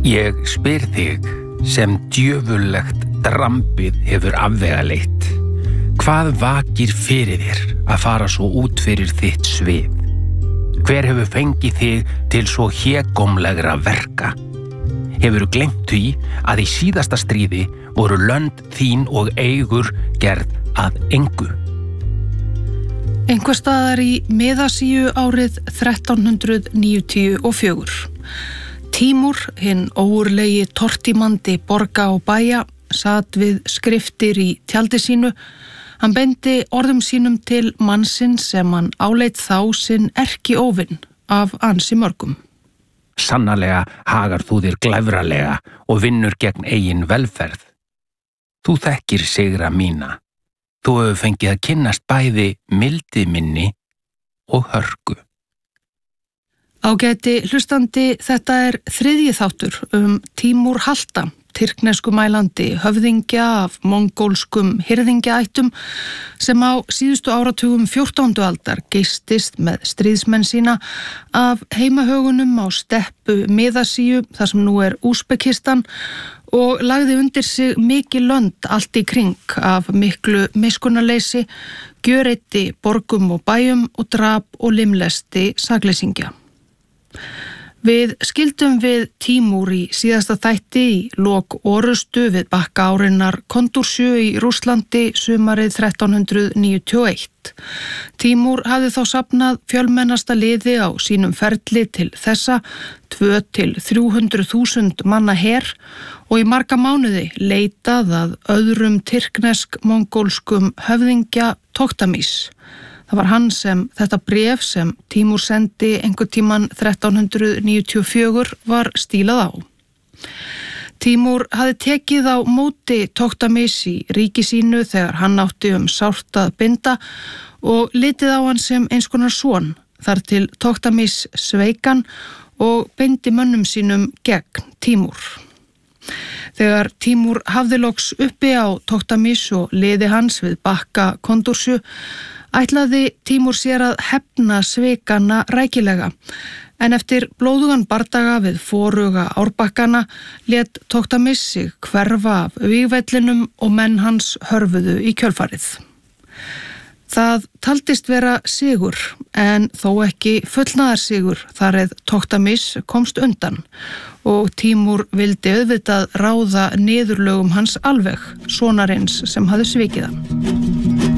Ég spyr þig sem djöfullegt drambið hefur afvegaleitt. Hvað vakir fyrir þér að fara svo út fyrir þitt svið? Hver hefur fengið þig til svo hégómlegra verka? Hefurðu gleymt því að í síðasta stríði voru lönd þín og eigur gerð að engu? Einhvers staðar í Miðasíu árið 1394. Tímúr, hinn ógurlegi tortímandi borga og bæja, sat við skriftir í tjaldi sínu. Hann beindi orðum sínum til mannsins sem hann áleit þá sinn erkióvin af ansi mörgum. Sannarlega hagar þú þér glæfralega og vinnur gegn eigin velferð. Þú þekkir sigra mína. Þú hefur fengið að kynnast bæði mildi minni og hörku. Ágæti hlustandi, þetta er 3. þáttur Tímúr Halta, tyrkneskumælandi höfðingja af mongólskum hirðingjaættum sem á síðustu áratugum 14. aldar geystist með stríðsmenn sína af heimahögunum á steppu Miðasíu, þar sem nú er Úsbekistan, og lagði undir sig mikil lönd allt í kring af miklu miskunnarleysi, gjöreyti borgum og bæjum og drap og limlesti sakleysingja. Við skildum við Tímúr í síðasta þætti í lok orustu við bakka árinnar Kondursjö í Rússlandi sumarið 1391. Tímúr hafði þá safnað fjölmennasta liði á sínum ferli til þessa 200–300.000 manna her og í marga mánuði leitað að öðrum tyrknesk-mongólskum höfðingja Toktamís. Það var hann sem þetta bréf sem Tímúr sendi einhvern tímann 1394 var stílað á. Tímúr hafði tekið á móti Toktamís í ríki sínu þegar hann átti sárt að binda og litið á hann sem eins konar son, þar til Toktamís sveikan og beindi mönnum sínum gegn Tímúr. Þegar Tímúr hafði loks uppi á Toktamís og liði hans við bakka Kondursjö, ætlaði Tímúr sér að hefna svikana rækilega, en eftir blóðugan bardaga við foruga árbakkana lét Toktamís sig hverfa af vígvellinum og menn hans hörfuðu í kjölfarið. Það taldist vera sigur, en þó ekki fullnaðarsigur þar eð Toktamís komst undan og Tímúr vildi auðvitað ráða niðurlögum hans alveg, sonarins sem hafði svikið hann.